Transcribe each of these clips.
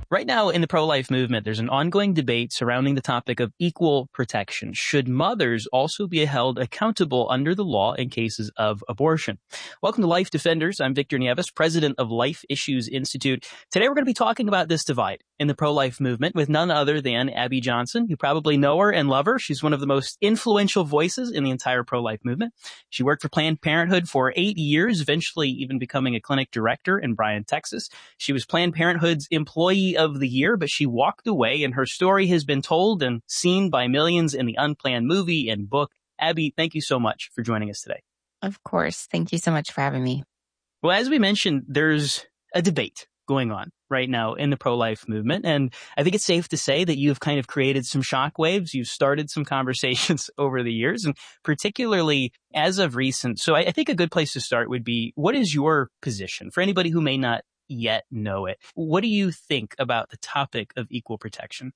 Right now in the pro-life movement, there's an ongoing debate surrounding the topic of equal protection. Should mothers also be held accountable under the law in cases of abortion? Welcome to Life Defenders. I'm Victor Nieves, president of Life Issues Institute. Today we're going to be talking about this divide in the pro-life movement with none other than Abby Johnson. You probably know her and love her. She's one of the most influential voices in the entire pro-life movement. She worked for Planned Parenthood for 8 years, eventually even becoming a clinic director in Bryan, Texas. She was Planned Parenthood's Employee of the Year, but she walked away, and her story has been told and seen by millions in the Unplanned movie and book. Abby, thank you so much for joining us today. Of course. Thank you so much for having me. Well, as we mentioned, there's a debate going on right now in the pro-life movement, and I think it's safe to say that you've kind of created some shockwaves. You've started some conversations over the years, and particularly as of recent. So I think a good place to start would be, what is your position for anybody who may not yet know it? What do you think about the topic of equal protection?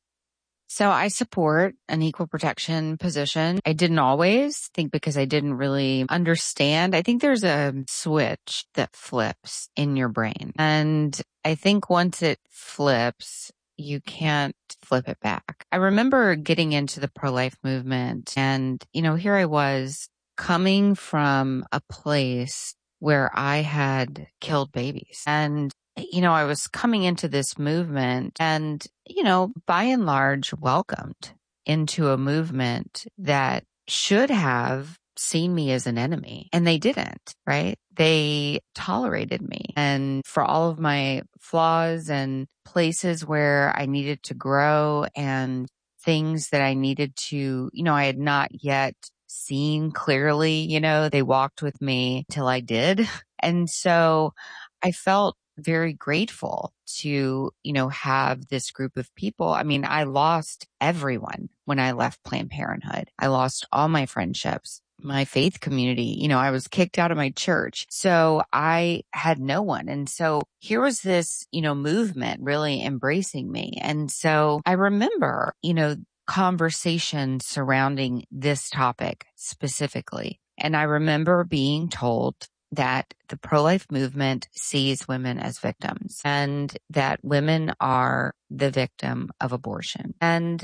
So I support an equal protection position. I didn't always think because I didn't really understand. I think there's a switch that flips in your brain. And I think once it flips, you can't flip it back. I remember getting into the pro-life movement and, here I was coming from a place where I had killed babies. And I was coming into this movement and, by and large, welcomed into a movement that should have seen me as an enemy. And they didn't, right? They tolerated me. And for all of my flaws and places where I needed to grow and things that I needed to, I had not yet seen clearly, they walked with me till I did. And so I felt very grateful to, have this group of people. I mean, I lost everyone when I left Planned Parenthood. I lost all my friendships, my faith community. I was kicked out of my church. So I had no one. And so here was this, movement really embracing me. And so I remember, conversations surrounding this topic specifically. And I remember being told that the pro-life movement sees women as victims and that women are the victim of abortion. And,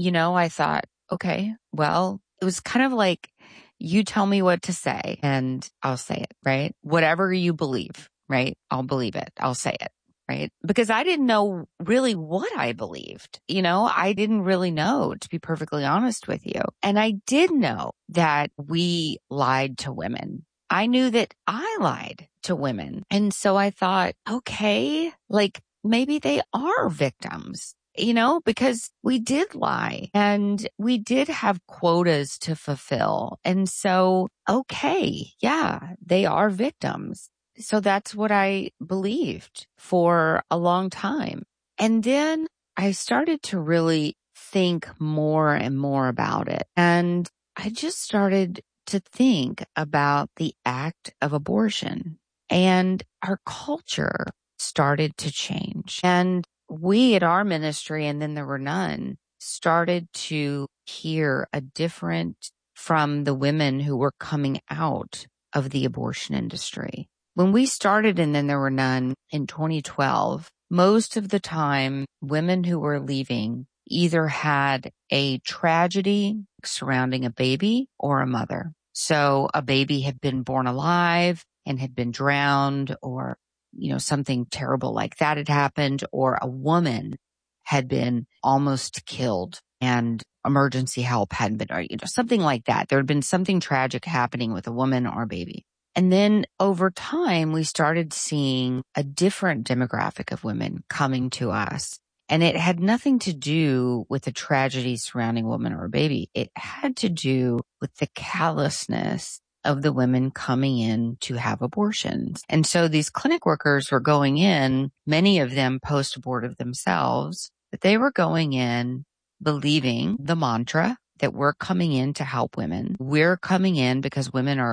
I thought, okay, well, it was kind of like, you tell me what to say and I'll say it, right? Whatever you believe, right? I'll believe it. I'll say it. Right? Because I didn't know really what I believed. I didn't really know, to be perfectly honest with you. And I did know that we lied to women. I knew that I lied to women. And so I thought, okay, maybe they are victims, because we did lie and we did have quotas to fulfill. And so, okay, yeah, they are victims. So that's what I believed for a long time. And then I started to really think more and more about it. And I just started to think about the act of abortion. And our culture started to change. And we at our ministry, and then there were none, started to hear a different from the women who were coming out of the abortion industry. When we started and then there were none in 2012, most of the time, women who were leaving either had a tragedy surrounding a baby or a mother. So a baby had been born alive and had been drowned, or, something terrible like that had happened, or a woman had been almost killed and emergency help hadn't been, or, something like that. There had been something tragic happening with a woman or a baby. And then over time, we started seeing a different demographic of women coming to us. And it had nothing to do with the tragedy surrounding a woman or a baby. It had to do with the callousness of the women coming in to have abortions. And so these clinic workers were going in, many of them post-abortive themselves, but they were going in believing the mantra that we're coming in to help women. We're coming in because women are